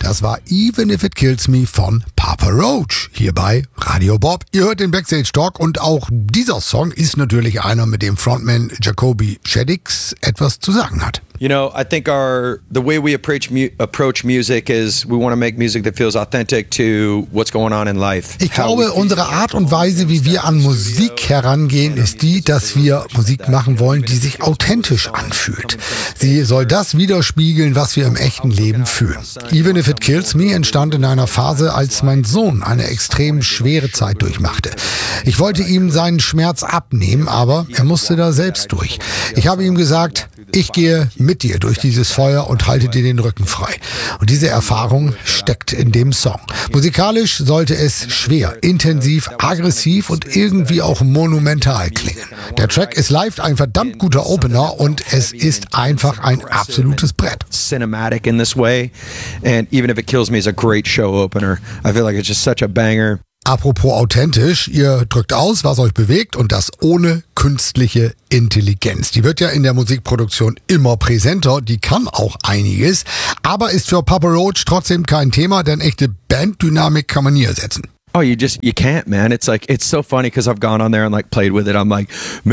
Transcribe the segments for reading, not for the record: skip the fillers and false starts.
Das war Even If It Kills Me von Papa Roach hier bei Radio Bob. Ihr hört den Backstage Talk und auch dieser Song ist natürlich einer, mit dem Frontman Jacoby Shaddix etwas zu sagen hat. You know, I think the way we approach music is we want to make music that feels authentic to what's going on in life. Ich glaube, unsere Art und Weise, wie wir an Musik herangehen, ist die, dass wir Musik machen wollen, die sich authentisch anfühlt. Sie soll das widerspiegeln, was wir im echten Leben fühlen. Even If It Kills Me entstand in einer Phase, als mein Sohn eine extrem schwere Zeit durchmachte. Ich wollte ihm seinen Schmerz abnehmen, aber er musste da selbst durch. Ich habe ihm gesagt, ich gehe mit dir durch dieses Feuer und halte dir den Rücken frei. Und diese Erfahrung steckt in dem Song. Musikalisch sollte es schwer, intensiv, aggressiv und irgendwie auch monumental klingen. Der Track ist live ein verdammt guter Opener und es ist einfach ein absolutes Brett. Cinematic in this way, and Even If It Kills Me is a great show opener. I feel like it's just such a banger. Apropos authentisch, ihr drückt aus, was euch bewegt und das ohne künstliche Intelligenz. Die wird ja in der Musikproduktion immer präsenter, die kann auch einiges, aber ist für Papa Roach trotzdem kein Thema, denn echte Banddynamik kann man nie ersetzen. Oh, you can't, man. It's so funny because I've gone on there and like played with it. I'm like,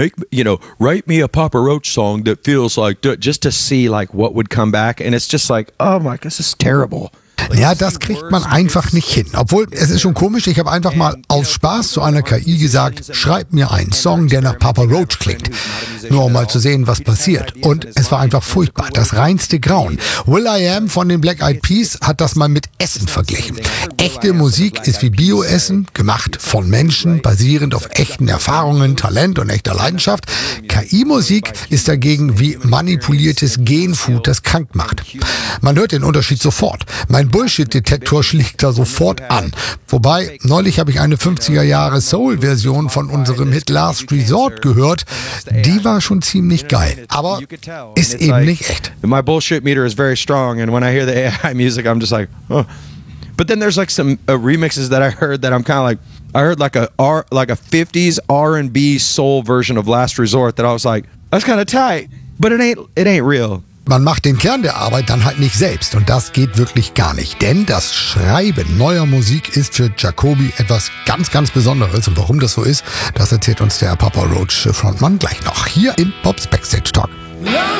write me a Papa Roach song that feels like, just to see like what would come back. And it's just like, oh my, this is terrible. Ja, das kriegt man einfach nicht hin. Obwohl, es ist schon komisch, ich habe einfach mal aus Spaß zu einer KI gesagt, schreib mir einen Song, der nach Papa Roach klingt. Nur um mal zu sehen, was passiert. Und es war einfach furchtbar, das reinste Grauen. will.i.am von den Black Eyed Peas hat das mal mit Essen verglichen. Echte Musik ist wie Bioessen, gemacht von Menschen, basierend auf echten Erfahrungen, Talent und echter Leidenschaft. KI-Musik ist dagegen wie manipuliertes Genfood, das krank macht. Man hört den Unterschied sofort. Mein Bullshit-Detektor schlägt da sofort an. Wobei, neulich habe ich eine 50er-Jahre-Soul-Version von unserem Hit Last Resort gehört. Die war schon ziemlich geil, aber ist eben nicht echt. My bullshit meter is very strong, and when I hear the AI music, I'm just like, oh. But then there's like some remixes that I heard that I'm kind of like, I heard like a 50s R&B soul version of Last Resort that I was like, that's kind of tight, but it ain't real. Man macht den Kern der Arbeit dann halt nicht selbst und das geht wirklich gar nicht, denn das Schreiben neuer Musik ist für Jacoby etwas ganz, ganz Besonderes und warum das so ist, das erzählt uns der Papa Roach Frontmann gleich noch hier im Bob's Backstage Talk.